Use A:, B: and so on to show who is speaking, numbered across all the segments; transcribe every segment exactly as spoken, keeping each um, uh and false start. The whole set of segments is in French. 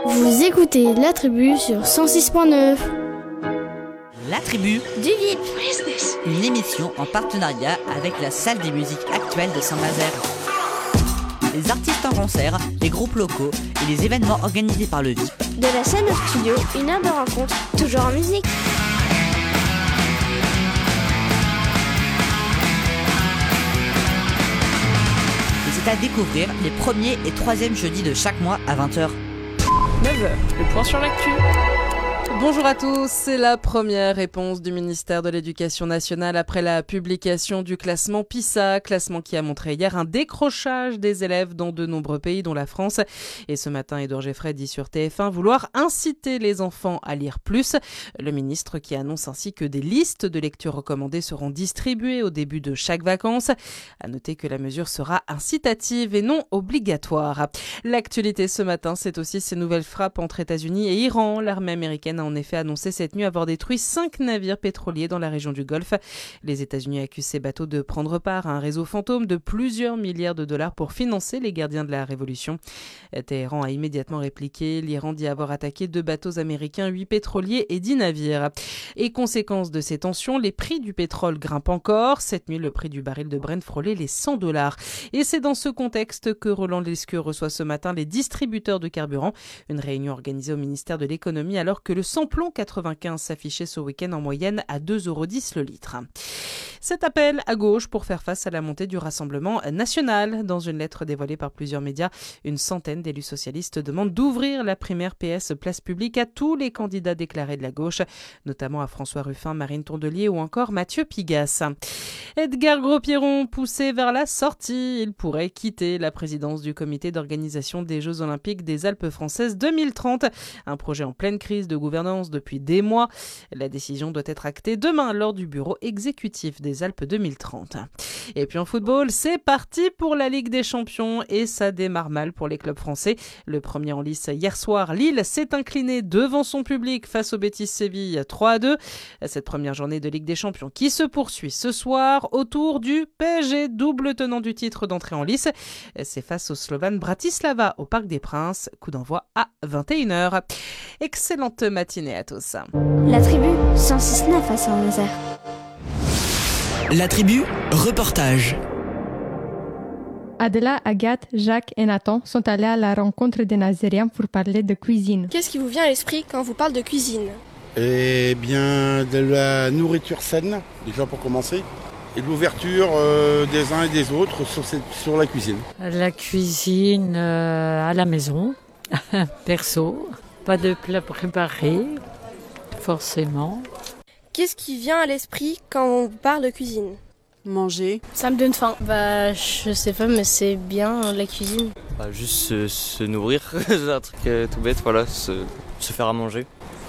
A: Vous écoutez La Tribu sur cent six point neuf.
B: La Tribu
A: du V I P
B: Business, une émission en partenariat avec la salle des musiques actuelles de Saint-Nazaire. Les artistes en concert, les groupes locaux et les événements organisés par le V I P.
A: De la scène au studio, une heure de rencontre, toujours en musique.
B: Et c'est à découvrir les premiers et troisièmes jeudis de chaque mois à vingt heures.
C: neuf heures, le point sur l'actu. Bonjour à tous, c'est la première réponse du ministère de l'Éducation nationale après la publication du classement PISA, classement qui a montré hier un décrochage des élèves dans de nombreux pays dont la France. Et ce matin, Édouard Geffray dit sur T F un vouloir inciter les enfants à lire plus. Le ministre qui annonce ainsi que des listes de lectures recommandées seront distribuées au début de chaque vacances. À noter que la mesure sera incitative et non obligatoire. L'actualité ce matin, c'est aussi ces nouvelles frappes entre États-Unis et Iran. L'armée américaine a en effet annoncé cette nuit avoir détruit cinq navires pétroliers dans la région du Golfe. Les États-Unis accusent ces bateaux de prendre part à un réseau fantôme de plusieurs milliards de dollars pour financer les gardiens de la révolution. Téhéran a immédiatement répliqué. L'Iran dit avoir attaqué deux bateaux américains, huit pétroliers et dix navires. Et conséquence de ces tensions, les prix du pétrole grimpent encore. Cette nuit, le prix du baril de Brent frôlait les cent dollars. Et c'est dans ce contexte que Roland Lescure reçoit ce matin les distributeurs de carburant. Une réunion organisée au ministère de l'économie alors que le samplon quatre-vingt-quinze s'affichait ce week-end en moyenne à deux euros dix le litre. Cet appel à gauche pour faire face à la montée du Rassemblement national. Dans une lettre dévoilée par plusieurs médias, une centaine d'élus socialistes demandent d'ouvrir la primaire P S place publique à tous les candidats déclarés de la gauche, notamment à François Ruffin, Marine Tondelier ou encore Mathieu Pigasse. Edgar Gros-Pierron poussé vers la sortie. Il pourrait quitter la présidence du comité d'organisation des Jeux Olympiques des Alpes françaises deux mille trente. Un projet en pleine crise de gouvernance depuis des mois. La décision doit être actée demain lors du bureau exécutif des Alpes deux mille trente. Et puis en football, c'est parti pour la Ligue des Champions et ça démarre mal pour les clubs français. Le premier en lice hier soir, Lille s'est incliné devant son public face au Betis Séville trois à deux. Cette première journée de Ligue des Champions qui se poursuit ce soir autour du P S G, double tenant du titre d'entrée en lice. C'est face au Slovan Bratislava au Parc des Princes. Coup d'envoi à vingt et une heures. Excellente matinée à tous.
A: La Tribu, cent six point neuf à Saint-Nazaire.
B: La Tribu, reportage.
D: Adela, Agathe, Jacques et Nathan sont allés à la rencontre des Nazériens pour parler de cuisine.
E: Qu'est-ce qui vous vient à l'esprit quand on vous parle de cuisine ?
F: Eh bien, de la nourriture saine, déjà pour commencer, et de l'ouverture euh, des uns et des autres sur, cette, sur la cuisine.
G: La cuisine euh, à la maison, perso, pas de plat préparé, forcément.
E: Qu'est-ce qui vient à l'esprit quand on vous parle de cuisine ?
H: Manger.
I: Ça me donne faim. Bah, je sais pas, mais c'est bien la cuisine.
J: Bah, juste se, se nourrir, c'est un truc euh, tout bête, voilà, se, se faire à manger.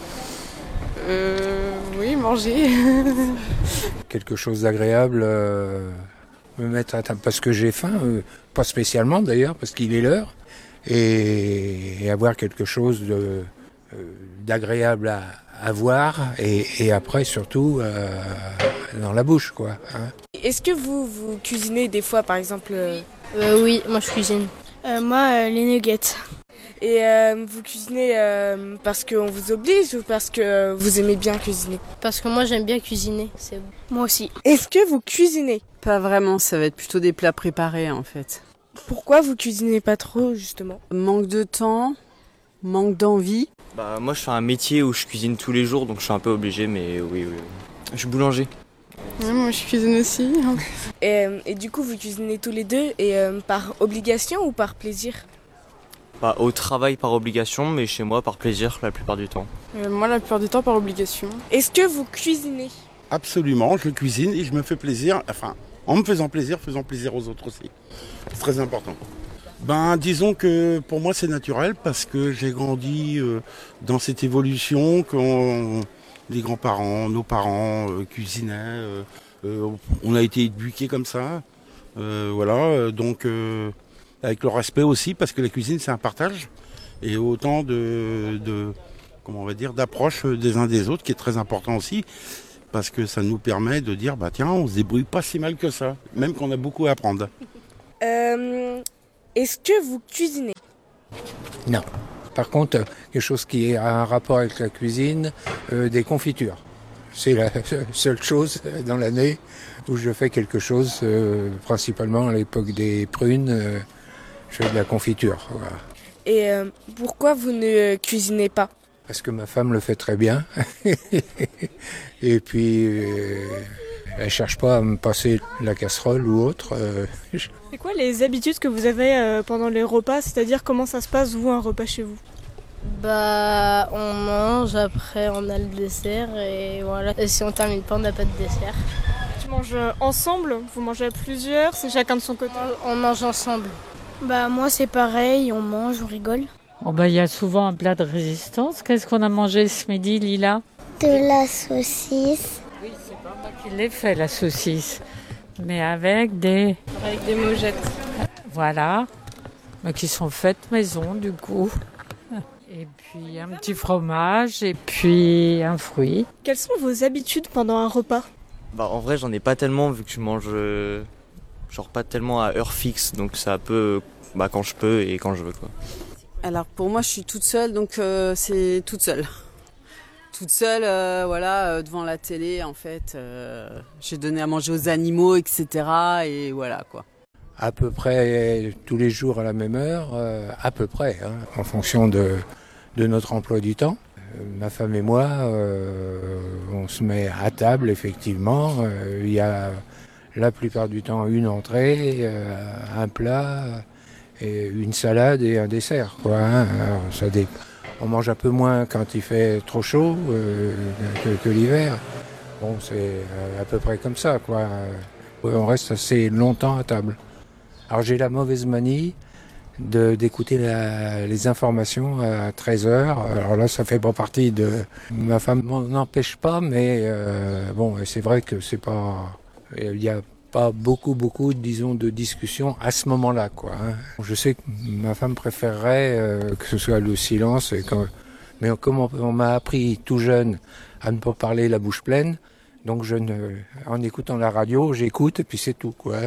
H: Euh, oui, manger.
K: Quelque chose d'agréable, euh, me mettre à table parce que j'ai faim, euh, pas spécialement d'ailleurs, parce qu'il est l'heure, et, et avoir quelque chose de, euh, d'agréable à, à voir, et, et après surtout euh, dans la bouche, quoi. Hein.
H: Est-ce que vous, vous cuisinez des fois, par exemple euh...
I: Euh, oui, moi je cuisine.
E: Euh, moi, euh, les nuggets.
H: Et euh, vous cuisinez euh, parce qu'on vous oblige ou parce que vous aimez bien cuisiner ?
I: Parce que moi j'aime bien cuisiner, c'est bon.
E: Moi aussi.
H: Est-ce que vous cuisinez ?
L: Pas vraiment, ça va être plutôt des plats préparés en fait.
H: Pourquoi vous cuisinez pas trop justement ?
L: Manque de temps, manque d'envie.
J: Bah moi je fais un métier où je cuisine tous les jours, donc je suis un peu obligé, mais oui, oui. Je suis boulanger.
H: Ouais, moi je cuisine aussi. et, et du coup vous cuisinez tous les deux, et euh, par obligation ou par plaisir ?
J: Bah, au travail par obligation, mais chez moi par plaisir la plupart du temps.
H: Euh, moi la plupart du temps par obligation. Est-ce que vous cuisinez ?
F: Absolument, je cuisine et je me fais plaisir, enfin, en me faisant plaisir, faisant plaisir aux autres aussi. C'est très important. Ben, disons que pour moi c'est naturel parce que j'ai grandi euh, dans cette évolution quand les grands-parents, nos parents euh, cuisinaient. Euh, euh, on a été éduqués comme ça, euh, voilà, donc... Euh, avec le respect aussi, parce que la cuisine c'est un partage et autant de, de comment on va dire, d'approche des uns des autres qui est très important aussi, parce que ça nous permet de dire bah tiens, on se débrouille pas si mal que ça, même qu'on a beaucoup à apprendre.
H: Euh, est-ce que vous cuisinez ?
K: Non. Par contre, quelque chose qui a un rapport avec la cuisine, euh, des confitures. C'est la seule chose dans l'année où je fais quelque chose, euh, principalement à l'époque des prunes, euh, je fais de la confiture. Voilà.
E: Et euh, pourquoi vous ne cuisinez pas?
K: Parce que ma femme le fait très bien. Et puis, euh, elle cherche pas à me passer la casserole ou autre. Euh,
M: C'est quoi les habitudes que vous avez euh, pendant les repas? C'est-à-dire comment ça se passe, vous, un repas chez vous?
I: Bah, on mange, après on a le dessert et voilà. Et si on termine pas, on n'a pas de dessert.
M: Tu manges ensemble? Vous mangez à plusieurs? C'est chacun de son côté?
I: On mange ensemble.
A: Bah moi c'est pareil, on mange, on rigole.
G: Oh bah, il y a souvent un plat de résistance. Qu'est-ce qu'on a mangé ce midi, Lila?
A: De la saucisse.
G: Oui, c'est pas moi qui l'ai fait, la saucisse. Mais avec des...
M: Avec des mojettes.
G: Voilà. Mais qui sont faites maison, du coup. Et puis un petit fromage et puis un fruit.
M: Quelles sont vos habitudes pendant un repas?
J: Bah en vrai j'en ai pas tellement vu que je mange euh, genre pas tellement à heure fixe, donc c'est un peu bah, quand je peux et quand je veux quoi.
L: Alors pour moi je suis toute seule, donc euh, c'est toute seule. Toute seule, euh, voilà, euh, devant la télé en fait. Euh, j'ai donné à manger aux animaux, et cetera. Et voilà quoi.
K: À peu près tous les jours à la même heure, euh, à peu près, hein, en fonction de, de notre emploi du temps. Euh, ma femme et moi, euh, on se met à table, effectivement. Euh, il y a la plupart du temps une entrée, euh, un plat, et une salade et un dessert, quoi, hein. Alors, ça dé... On mange un peu moins quand il fait trop chaud euh, que, que l'hiver. Bon, c'est à peu près comme ça, quoi. On reste assez longtemps à table. Alors j'ai la mauvaise manie de, d'écouter la, les informations à treize heures. Alors là, ça fait pas partie de... Ma femme m'en empêche pas, mais euh, bon, c'est vrai que c'est pas... Il y a pas beaucoup, beaucoup, disons, de discussions à ce moment-là, quoi, hein. Je sais que ma femme préférerait euh, que ce soit le silence, et quand... mais comme on, on m'a appris tout jeune à ne pas parler la bouche pleine, donc je ne... en écoutant la radio, j'écoute et puis c'est tout, quoi.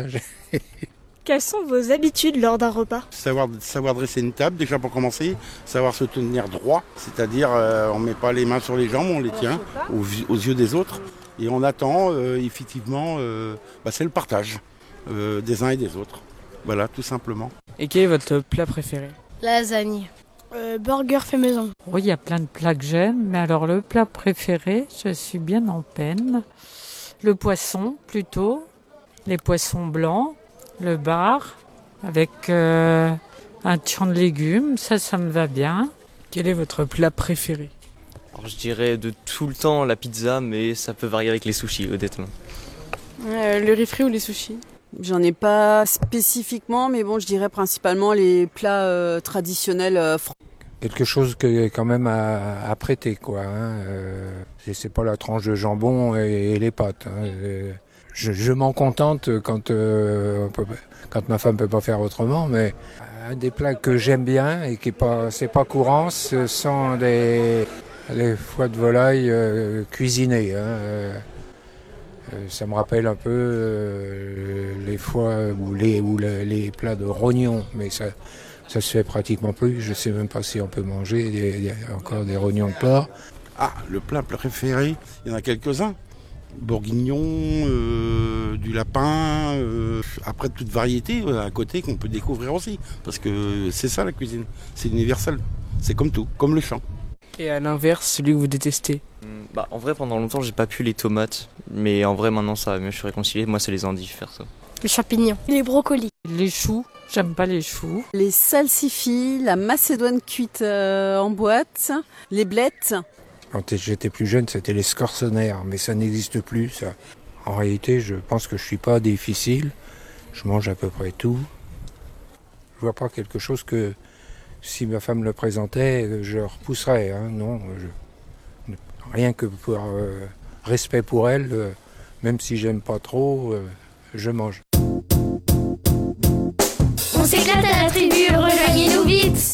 M: Quelles sont vos habitudes lors d'un repas?
F: Savoir, savoir dresser une table, déjà pour commencer, savoir se tenir droit, c'est-à-dire euh, on ne met pas les mains sur les jambes, on les tient aux, aux yeux des autres, et on attend, euh, effectivement, euh, bah, c'est le partage euh, des uns et des autres. Voilà, tout simplement.
N: Et quel est votre plat préféré?
I: Lasagne.
M: Euh, burger fait maison.
G: Oui, il y a plein de plats que j'aime, mais alors le plat préféré, je suis bien en peine. Le poisson, plutôt. Les poissons blancs. Le bar, avec euh, un tian de légumes, ça, ça me va bien.
N: Quel est votre plat préféré?
J: Alors, je dirais de tout le temps la pizza, mais ça peut varier avec les sushis, honnêtement.
E: Euh, le riz frit ou les sushis?
L: J'en ai pas spécifiquement, mais bon, je dirais principalement les plats euh, traditionnels euh, français.
K: Quelque chose que quand même à, à prêter, quoi, hein. Euh, c'est pas la tranche de jambon et, et les pâtes, hein. Euh, Je, je m'en contente quand, euh, peut, quand ma femme peut pas faire autrement, mais un des plats que j'aime bien et qui est pas, c'est pas courant, ce sont des, les foies de volaille euh, cuisinées, hein. Euh, ça me rappelle un peu euh, les foies ou les, ou le, les plats de rognons, mais ça, ça se fait pratiquement plus. Je sais même pas si on peut manger des, des, encore des rognons de porc.
F: Ah, le plat préféré, il y en a quelques-uns. Bourguignon, euh, du lapin, euh, après toute variété euh, à côté qu'on peut découvrir aussi. Parce que c'est ça la cuisine, c'est universel. C'est comme tout, comme le chant.
N: Et à l'inverse, celui que vous détestez?
J: Bah en vrai pendant longtemps j'ai pas pu les tomates, mais en vrai maintenant ça va mieux, je suis réconcilié. Moi c'est les endives faire ça.
I: Les champignons.
M: Les brocolis.
G: Les choux, j'aime pas les choux.
L: Les salsifis, la macédoine cuite euh, en boîte, les blettes.
K: Quand j'étais plus jeune, c'était les scorsonnaires, mais ça n'existe plus, ça. En réalité, je pense que je suis pas difficile. Je mange à peu près tout. Je vois pas quelque chose que, si ma femme le présentait, je repousserais, hein. Non, je, rien que pour euh, respect pour elle, euh, même si j'aime pas trop, euh, je mange.
A: On s'éclate à la tribu, rejoignez-nous vite.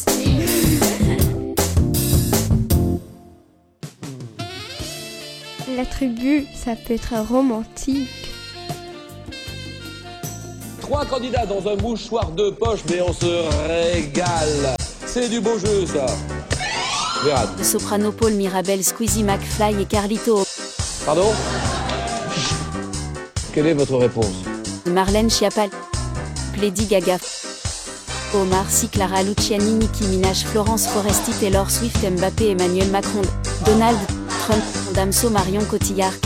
O: La tribu, ça peut être romantique.
P: Trois candidats dans un mouchoir de poche, mais on se régale. C'est du beau jeu, ça. Vérad.
Q: De Soprano, Paul Mirabel, Squeezie, McFly et Carlito.
P: Pardon? Quelle est votre réponse?
Q: Marlène Schiappa, Lady Gaga, Omar Sy, Clara Luciani, Nicki Minaj, Florence Foresti, Taylor Swift, Mbappé, Emmanuel Macron, Donald Trump, Damso, Marion Cotillard,